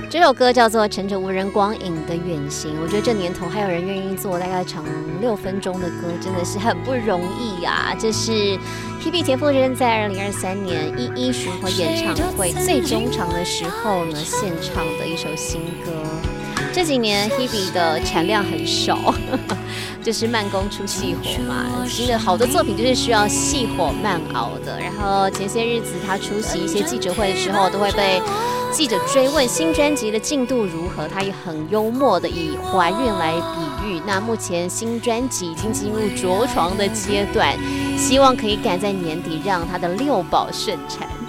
这首歌叫做《乘着无人光影的远行》，我觉得这年头还有人愿意做大概长6分钟的歌，真的是很不容易啊！这是 Hebe 田馥甄在2023年11巡回演唱会最中场的时候呢，献唱的一首新歌。这几年 Hebe 的产量很少，就是慢工出细活嘛。新的好多作品就是需要细火慢熬的。然后前些日子他出席一些记者会的时候，都会被记者追问新专辑的进度如何，他也很幽默的以怀孕来比喻。那目前新专辑已经进入着床的阶段，希望可以赶在年底让他的6宝盛产。